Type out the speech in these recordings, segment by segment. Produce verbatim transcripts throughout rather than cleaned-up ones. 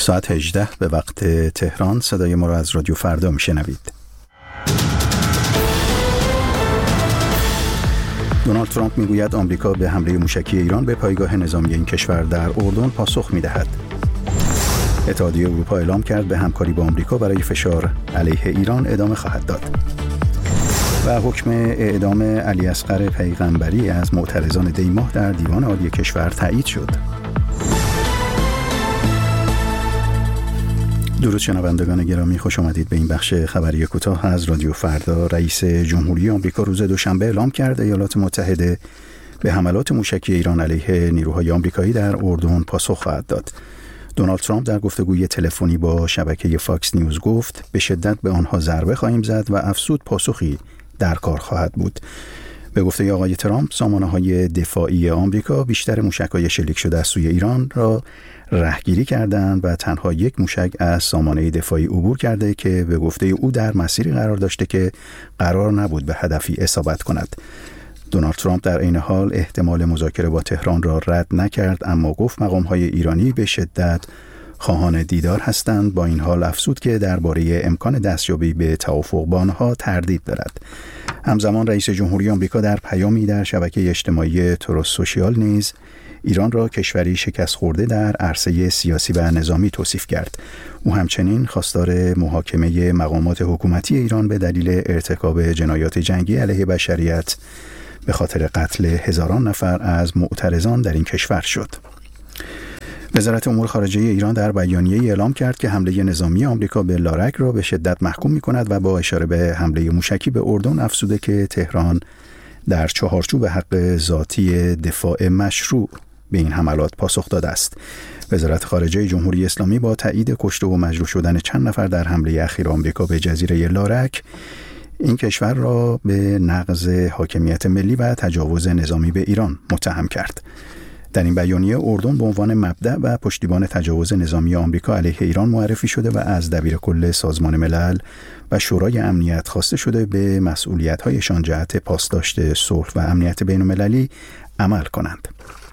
ساعت هجده به وقت تهران. صدای ما را از رادیو فردا میشنوید. دونالد ترامپ میگوید آمریکا به حمله موشکی ایران به پایگاه نظامی این کشور در اردن پاسخ میدهد. اتحادیه اروپا اعلام کرد به همکاری با آمریکا برای فشار علیه ایران ادامه خواهد داد. و حکم اعدام علی اصغر پیغمبری از معترضان دیماه در دیوان عالی کشور تایید شد. درود شنوندگان گرامی، خوش آمدید به این بخش خبری کوتاه از رادیو فردا. رئیس جمهوری آمریکا روز دوشنبه اعلام کرد ایالات متحده به حملات موشکی ایران علیه نیروهای آمریکایی در اردن پاسخ خواهد داد. دونالد ترامپ در گفتگوی تلفنی با شبکه فاکس نیوز گفت به شدت به آنها ضربه خواهیم زد و افزود پاسخی در کار خواهد بود. به گفته آقای ترامپ، سامانه‌های دفاعی آمریکا بیشتر موشک‌های شلیک شده از سوی ایران را رهگیری کردند و تنها یک موشک از سامانه دفاعی عبور کرده که به گفته او در مسیری قرار داشته که قرار نبود به هدفی اصابت کند. دونالد ترامپ در عین حال احتمال مذاکره با تهران را رد نکرد، اما گفت مقام‌های ایرانی به شدت خواهان دیدار هستند. با این حال افزود که درباره امکان دستیابی به توافق با آنها تردید دارد. همزمان رئیس جمهوری آمریکا در پیامی در شبکه اجتماعی تروث سوشیال نیز ایران را کشوری شکست خورده در عرصه سیاسی و نظامی توصیف کرد. او همچنین خواستار محاکمه مقامات حکومتی ایران به دلیل ارتکاب جنایات جنگی علیه بشریت به خاطر قتل هزاران نفر از معترضان در این کشور شد. وزارت امور خارجه ایران در بیانیه اعلام کرد که حمله نظامی آمریکا به لارک را به شدت محکوم می‌کند و با اشاره به حمله موشکی به اردن افزوده که تهران در چهارچوب حق ذاتی دفاع مشروع به این حملات پاسخ داده است. وزارت خارجه جمهوری اسلامی با تایید کشته و مجروح شدن چند نفر در حمله اخیر آمریکا به جزیره لارک این کشور را به نقض حاکمیت ملی و تجاوز نظامی به ایران متهم کرد. در این بیانیه اردن به عنوان مبدأ و پشتیبان تجاوز نظامی آمریکا علیه ایران معرفی شده و از دبیرکل سازمان ملل و شورای امنیت خواسته شده به مسئولیت‌هایشان جهت پاسداشت صلح و امنیت بین‌المللی عمل کنند.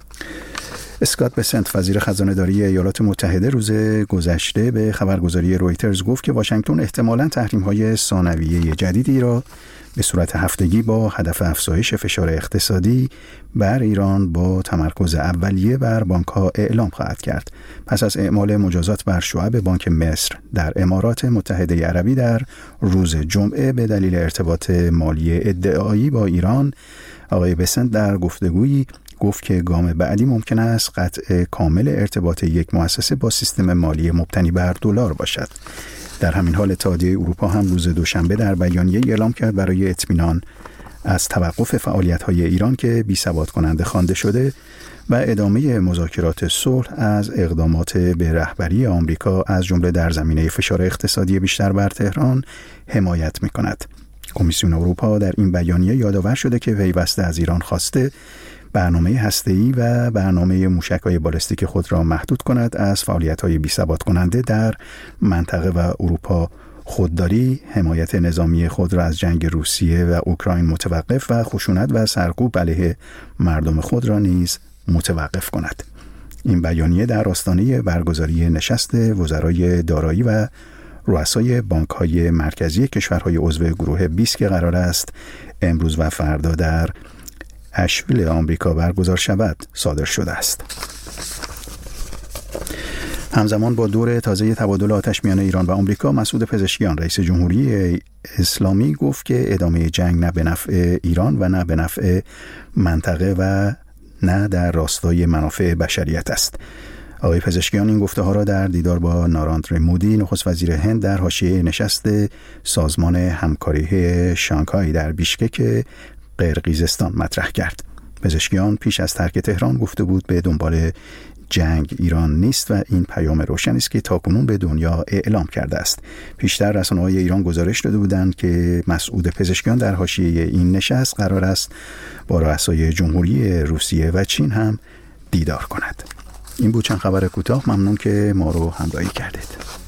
اسکات بسنت وزیر خزانه‌داری ایالات متحده روز گذشته به خبرگزاری رویترز گفت که واشنگتن احتمالاً تحریم‌های ثانویه جدیدی را به صورت هفتگی با هدف افزایش فشار اقتصادی بر ایران با تمرکز اولیه بر بانک‌ها اعلام خواهد کرد. پس از اعمال مجازات بر شعب بانک مصر در امارات متحده عربی در روز جمعه به دلیل ارتباط مالی ادعایی با ایران، آقای بسنت در گفتگویی گفت که گام بعدی ممکن است قطع کامل ارتباط یک مؤسسه با سیستم مالی مبتنی بر دلار باشد. در همین حال اتحادیه اروپا هم روز دوشنبه در بیانیه اعلام کرد برای اطمینان از توقف فعالیت‌های ایران که بی‌ثبات کننده خوانده شده و ادامه مذاکرات صلح از اقدامات به رهبری آمریکا از جمله در زمینه فشار اقتصادی بیشتر بر تهران حمایت می‌کند. کمیسیون اروپا در این بیانیه یادآور شده که پیوسته از ایران خواسته برنامه هسته‌ای و برنامه موشک‌های بالستیک خود را محدود کند، از فعالیت‌های بی‌ثبات کننده در منطقه و اروپا خودداری، حمایت نظامی خود را از جنگ روسیه و اوکراین متوقف و خشونت و سرکوب علیه مردم خود را نیز متوقف کند. این بیانیه در آستانه برگزاری نشست وزرای دارایی و رؤسای بانک‌های مرکزی کشورهای عضو گروه بیست که قرار است امروز و فردا در اشویل آمریکا برگزار شود صادر شده است. همزمان با دور تازه تبادل آتش میان ایران و آمریکا، مسعود پزشکیان رئیس جمهوری اسلامی گفت که ادامه جنگ نه به نفع ایران و نه به نفع منطقه و نه در راستای منافع بشریت است. آقای پزشکیان این گفته ها را در دیدار با ناراندر مودی نخست وزیر هند در حاشیه نشست سازمان همکاری شانگهای در بیشکک قرقیزستان مطرح کرد. پزشکیان پیش از ترک تهران گفته بود به دنبال جنگ ایران نیست و این پیام روشنی است که تاکنون به دنیا اعلام کرده است. پیشتر رسانه‌های ایران گزارش داده بودند که مسعود پزشکیان در حاشیه این نشست قرار است با رؤسای جمهوری روسیه و چین هم دیدار کند. این بود چند خبر کوتاه. ممنون که ما رو همراهی کردید.